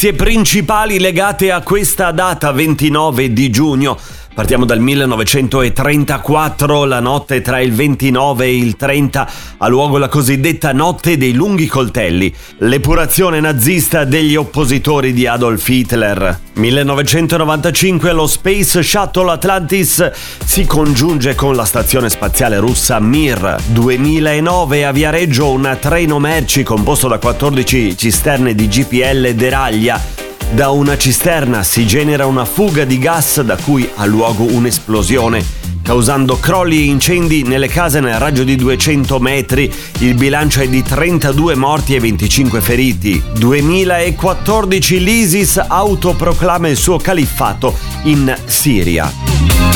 Notizie principali legate a questa data, 29 di giugno. Partiamo dal 1934, la notte tra il 29 e il 30 ha luogo la cosiddetta Notte dei lunghi coltelli, l'epurazione nazista degli oppositori di Adolf Hitler. 1995 lo Space Shuttle Atlantis si congiunge con la stazione spaziale russa Mir. 2009 a Viareggio un treno merci composto da 14 cisterne di GPL deraglia. Da una cisterna si genera una fuga di gas da cui ha luogo un'esplosione, causando crolli e incendi nelle case nel raggio di 200 metri. Il bilancio è di 32 morti e 25 feriti. 2014 l'ISIS autoproclama il suo califfato in Siria.